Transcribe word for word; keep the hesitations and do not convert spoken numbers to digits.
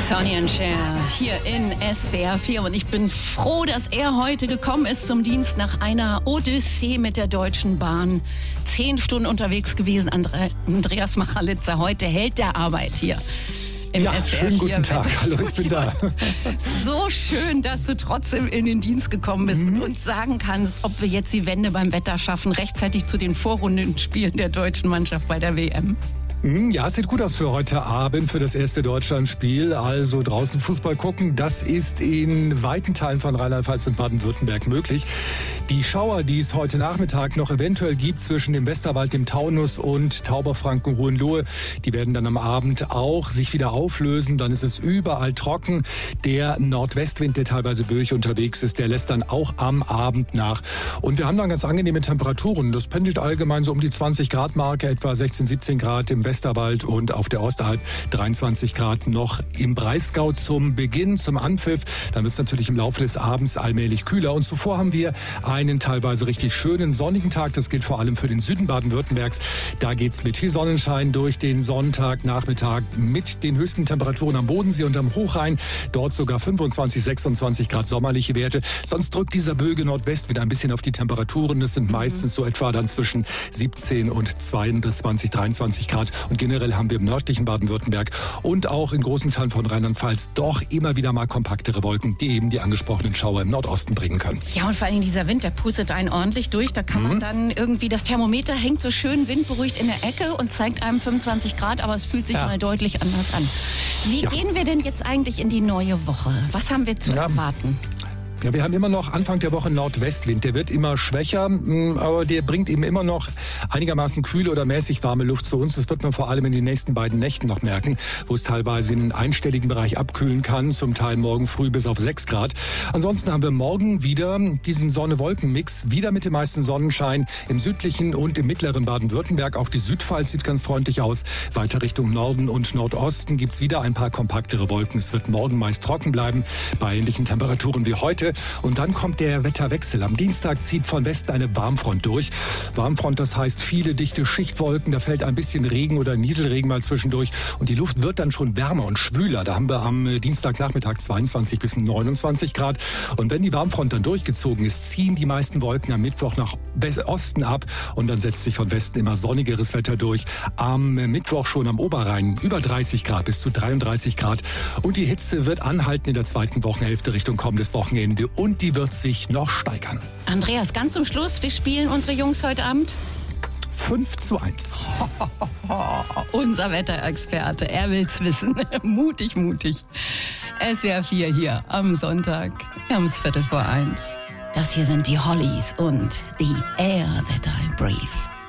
Sonny and Cher hier in S W R vier und ich bin froh, dass er heute gekommen ist zum Dienst nach einer Odyssee mit der Deutschen Bahn. Zehn Stunden unterwegs gewesen. Andre- Andreas Machalitzer, heute Held der Arbeit hier. Im ja, S W R schönen vier guten Tag. Hallo, ich bin da. So schön, dass du trotzdem in den Dienst gekommen bist mhm. und uns sagen kannst, ob wir jetzt die Wende beim Wetter schaffen, rechtzeitig zu den Vorrundenspielen der deutschen Mannschaft bei der W M. Ja, es sieht gut aus für heute Abend, für das erste Deutschlandspiel. Also draußen Fußball gucken, das ist in weiten Teilen von Rheinland-Pfalz und Baden-Württemberg möglich. Die Schauer, die es heute Nachmittag noch eventuell gibt zwischen dem Westerwald, dem Taunus und Tauberfranken, Hohenlohe, die werden dann am Abend auch sich wieder auflösen. Dann ist es überall trocken. Der Nordwestwind, der teilweise böig unterwegs ist, der lässt dann auch am Abend nach. Und wir haben dann ganz angenehme Temperaturen. Das pendelt allgemein so um die zwanzig Grad Marke, etwa sechzehn, siebzehn Grad im Westerwald und auf der Osterhalb dreiundzwanzig Grad noch im Breisgau zum Beginn, zum Anpfiff. Dann wird es natürlich im Laufe des Abends allmählich kühler. Und zuvor haben wir einen teilweise richtig schönen sonnigen Tag. Das gilt vor allem für den Süden Baden-Württembergs. Da geht's mit viel Sonnenschein durch den Sonntagnachmittag mit den höchsten Temperaturen am Bodensee und am Hochrhein. Dort sogar fünfundzwanzig, sechsundzwanzig Grad sommerliche Werte. Sonst drückt dieser böige Nordwest wieder ein bisschen auf die Temperaturen. Das sind meistens so etwa dann zwischen siebzehn und zweiundzwanzig, dreiundzwanzig Grad. Und generell haben wir im nördlichen Baden-Württemberg und auch in großen Teilen von Rheinland-Pfalz doch immer wieder mal kompaktere Wolken, die eben die angesprochenen Schauer im Nordosten bringen können. Ja, und vor allem dieser Wind, der pustet einen ordentlich durch. Da kann mhm. man dann irgendwie, das Thermometer hängt so schön windberuhigt in der Ecke und zeigt einem fünfundzwanzig Grad, aber es fühlt sich ja. mal deutlich anders an. Wie ja. gehen wir denn jetzt eigentlich in die neue Woche? Was haben wir zu ja. erwarten? Ja, wir haben immer noch Anfang der Woche Nordwestwind. Der wird immer schwächer, aber der bringt eben immer noch einigermaßen kühle oder mäßig warme Luft zu uns. Das wird man vor allem in den nächsten beiden Nächten noch merken, wo es teilweise in den einstelligen Bereich abkühlen kann, zum Teil morgen früh bis auf sechs Grad. Ansonsten haben wir morgen wieder diesen Sonne-Wolken-Mix, wieder mit dem meisten Sonnenschein im südlichen und im mittleren Baden-Württemberg. Auch die Südpfalz sieht ganz freundlich aus. Weiter Richtung Norden und Nordosten gibt's wieder ein paar kompaktere Wolken. Es wird morgen meist trocken bleiben, bei ähnlichen Temperaturen wie heute. Und dann kommt der Wetterwechsel. Am Dienstag zieht von Westen eine Warmfront durch. Warmfront, das heißt viele dichte Schichtwolken. Da fällt ein bisschen Regen oder Nieselregen mal zwischendurch. Und die Luft wird dann schon wärmer und schwüler. Da haben wir am Dienstagnachmittag zweiundzwanzig bis neunundzwanzig Grad. Und wenn die Warmfront dann durchgezogen ist, ziehen die meisten Wolken am Mittwoch nach Osten ab. Und dann setzt sich von Westen immer sonnigeres Wetter durch. Am Mittwoch schon am Oberrhein über dreißig Grad bis zu dreiunddreißig Grad. Und die Hitze wird anhalten in der zweiten Wochenhälfte Richtung kommendes Wochenende. Und die wird sich noch steigern. Andreas, ganz zum Schluss, wie spielen unsere Jungs heute Abend? fünf zu eins. Unser Wetterexperte, er will's wissen. mutig, mutig. S W R vier hier am Sonntag. Wir haben es Viertel vor eins. Das hier sind die Hollies und The Air That I Breathe.